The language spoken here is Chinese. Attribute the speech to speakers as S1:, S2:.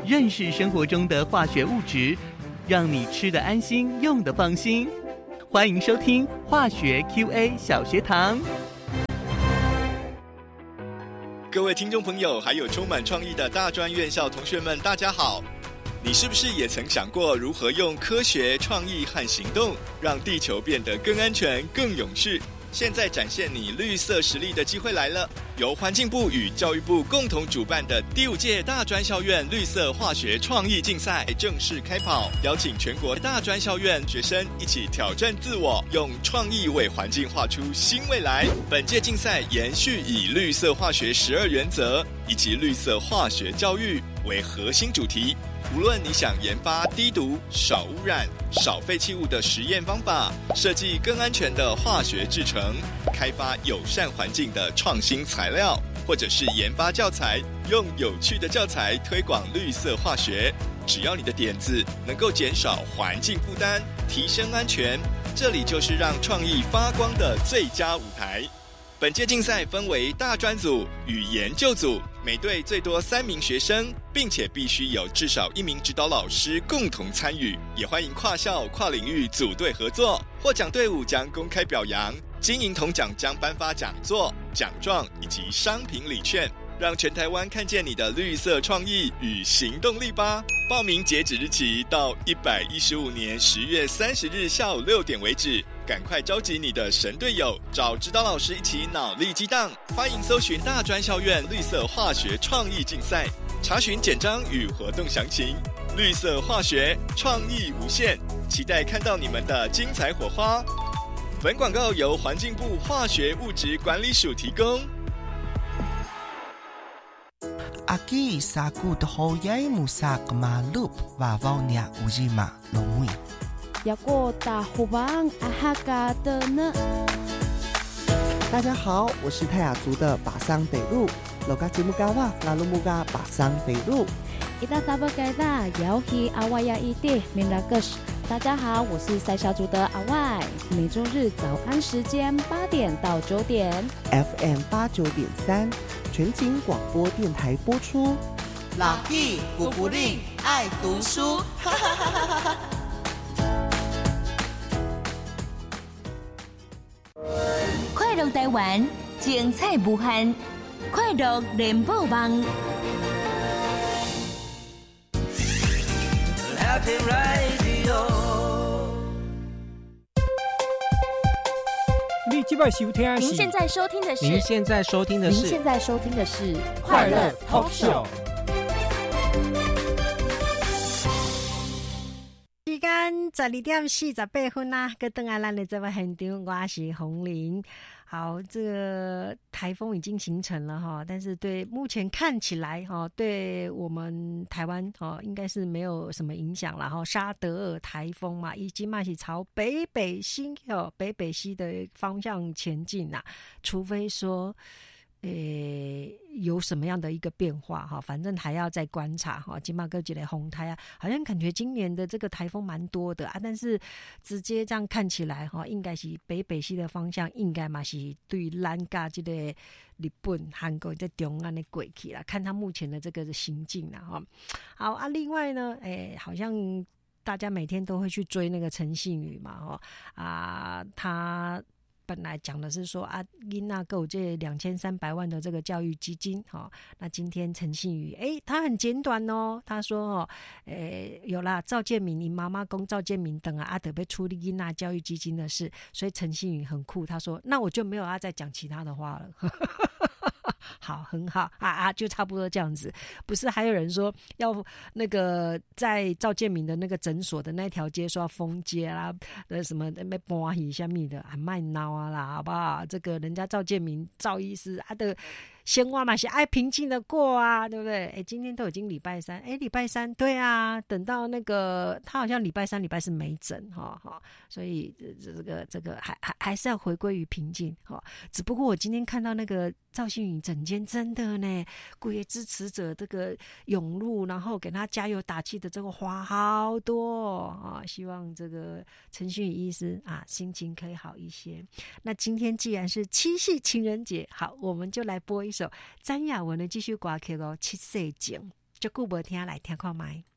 S1: 认识生活中的化学物质，让你吃得安心，用得放心。欢迎收听化学 QA 小学堂。
S2: 各位听众朋友，还有充满创意的大专院校同学们，大家好！你是不是也曾想过如何用科学、创意和行动，让地球变得更安全、更永续？现在展现你绿色实力的机会来了！由环境部与教育部共同主办的第5届大专校院绿色化学创意竞赛正式开跑，邀请全国大专校院学生一起挑战自我，用创意为环境画出新未来。本届竞赛延续以绿色化学12原则以及绿色化学教育为核心主题。无论你想研发低毒、少污染、少废弃物的实验方法，设计更安全的化学制成，开发友善环境的创新材料，或者是研发教材，用有趣的教材推广绿色化学，只要你的点子能够减少环境负担，提升安全，这里就是让创意发光的最佳舞台。本届竞赛分为大专组与研究组，每队最多3名学生，并且必须有至少1名指导老师共同参与，也欢迎跨校跨领域组队合作。获奖队伍将公开表扬，金银铜奖将颁发讲座、奖状以及商品礼券，让全台湾看见你的绿色创意与行动力吧！报名截止日期到115年10月30日下午6点为止，赶快召集你的神队友，找指导老师一起脑力激荡。欢迎搜寻大专校院绿色化学创意竞赛，查询简章与活动详情。绿色化学创意无限，期待看到你们的精彩火花。本广告由环境部化学物质管理署提供。
S3: Aquí saku dohoyai musak malup vavonya ujima longwi.
S4: Yago da hubang ahaga的呢？
S5: 大家好，我是泰雅族的巴桑北路，loga jimugawa lalumuga 巴桑北路。
S4: Ida sabagada yaohi awaya ide minagus。大家好，我是塞小族的阿外，每周日早安时间8点到9点
S5: ，FM 89.3全景广播电台播出。
S3: 老弟古古令爱读书，哈哈哈哈哈！
S6: 快乐台湾，精彩无限，快乐联播网。
S7: 您现在收听的是快乐 Talk Show。
S8: 时间12点48分啦，跟邓安兰的这位现场，我是洪玲。好，这个台风已经形成了哈，但是对目前看起来哈，对我们台湾哈应该是没有什么影响了哈。沙德尔台风嘛，已经是朝北北西的方向前进啦，除非说有什么样的一个变化哈，反正还要再观察哈。今嘛各级的红台啊，好像感觉今年的这个台风蛮多的啊，但是直接这样看起来哈，应该是北北西的方向，应该嘛是对咱家这个日本、韩国在中岸的过去啦。看他目前的这个行径啦哈。好啊，另外呢，好像大家每天都会去追那个陈信宇嘛哈啊，他本来讲的是说啊，因那够这2300万的这个教育基金哈，那今天陈信宇他很简短哦，他说有啦，赵建明，你妈妈公赵建明等啊，得被处理因那教育基金的事，所以陈信宇很酷，他说那我就没有要再讲其他的话了。好，很好啊，就差不多这样子。不是还有人说要那个在赵建明的那个诊所的那条街说要封街啦，什么被搬一下米的啊，卖闹啊啦，好不好？这个人家赵建明赵医师啊的鲜花嘛是爱平静的过啊，对不对？今天都已经礼拜三，礼拜三对啊，等到那个他好像礼拜三、礼拜四没诊哈，所以这个还是要回归于平静哈。只不过我今天看到那个赵信宇整间真的呢，各位支持者这个涌入，然后给他加油打气的这个花好多啊，希望这个陈信宇医师啊心情可以好一些。那今天既然是七夕情人节，好，我们就来播一首詹雅雯的继续歌曲哦，7岁情。 就久无听来听看麦。